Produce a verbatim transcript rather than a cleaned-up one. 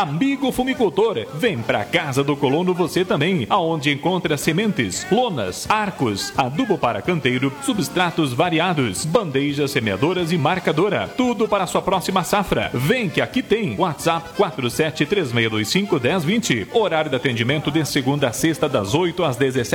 Amigo fumicultor, vem pra Casa do Colono você também, aonde encontra sementes, lonas, arcos, adubo para canteiro, substratos variados, bandejas semeadoras e marcadora. Tudo para a sua próxima safra. Vem que aqui tem. WhatsApp quatro sete três seis dois cinco um zero dois zero. Horário de atendimento de segunda a sexta das oito às dezessete.